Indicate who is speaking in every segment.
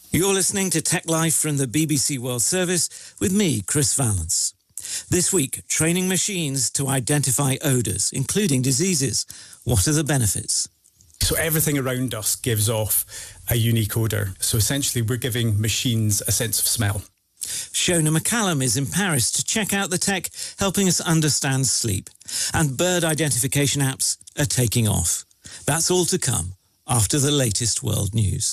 Speaker 1: You're listening to Tech Life from the BBC World Service with me, Chris Valence. This week, training machines to identify odours, including diseases. What are the benefits?
Speaker 2: So everything around us gives off a unique odour. So essentially, we're giving machines a sense of smell.
Speaker 1: Shona McCallum is in Paris to check out the tech helping us understand sleep. And bird identification apps are taking off. That's all to come after the latest world news.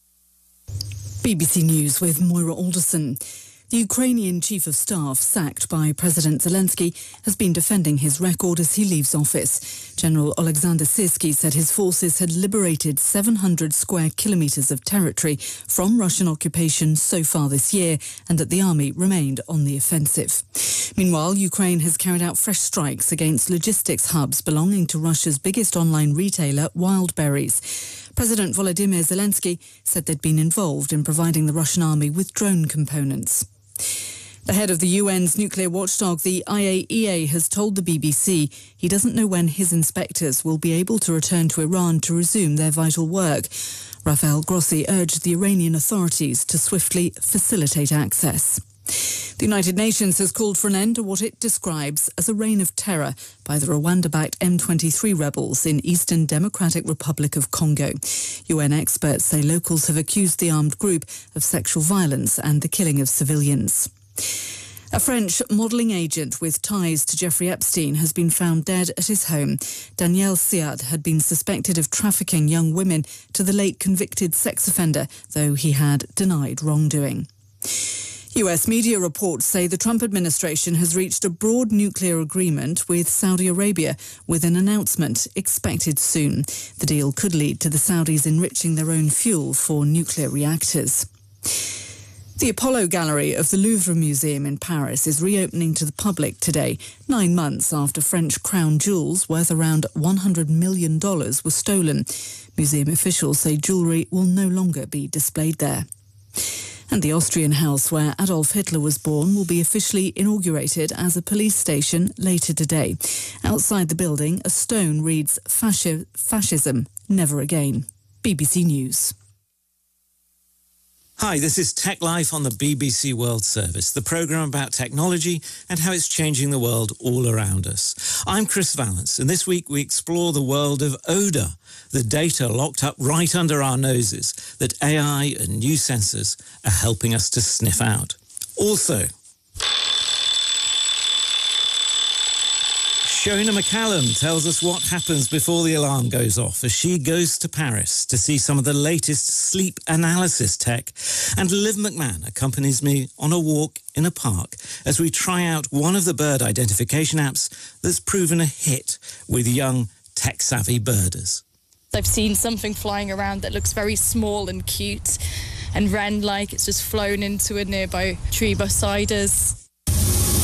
Speaker 3: BBC News with Moira Alderson. The Ukrainian chief of staff, sacked by President Zelensky, has been defending his record as he leaves office. General Alexander Syrskyi said his forces had liberated 700 square kilometres of territory from Russian occupation so far this year, and that the army remained on the offensive. Meanwhile, Ukraine has carried out fresh strikes against logistics hubs belonging to Russia's biggest online retailer, Wildberries. President Volodymyr Zelensky said they'd been involved in providing the Russian army with drone components. The head of the UN's nuclear watchdog, the IAEA, has told the BBC he doesn't know when his inspectors will be able to return to Iran to resume their vital work. Rafael Grossi urged the Iranian authorities to swiftly facilitate access. The United Nations has called for an end to what it describes as a reign of terror by the Rwanda-backed M23 rebels in Eastern Democratic Republic of Congo. UN experts say locals have accused the armed group of sexual violence and the killing of civilians. A French modelling agent with ties to Jeffrey Epstein has been found dead at his home. Daniel Siad had been suspected of trafficking young women to the late convicted sex offender, though he had denied wrongdoing. US media reports say the Trump administration has reached a broad nuclear agreement with Saudi Arabia, with an announcement expected soon. The deal could lead to the Saudis enriching their own fuel for nuclear reactors. The Apollo Gallery of the Louvre Museum in Paris is reopening to the public today, 9 months after French crown jewels worth around $100 million were stolen. Museum officials say jewellery will no longer be displayed there. And the Austrian house where Adolf Hitler was born will be officially inaugurated as a police station later today. Outside the building, a stone reads "Fascism, never again." BBC News.
Speaker 1: Hi, this is Tech Life on the BBC World Service, the programme about technology and how it's changing the world all around us. I'm Chris Valence, and this week we explore the world of odour, the data locked up right under our noses that AI and new sensors are helping us to sniff out. Also, Shona McCallum tells us what happens before the alarm goes off as she goes to Paris to see some of the latest sleep analysis tech. And Liv McMahon accompanies me on a walk in a park as we try out one of the bird identification apps that's proven a hit with young tech-savvy birders.
Speaker 4: I've seen something flying around that looks very small and cute and wren-like. It's just flown into a nearby tree beside us.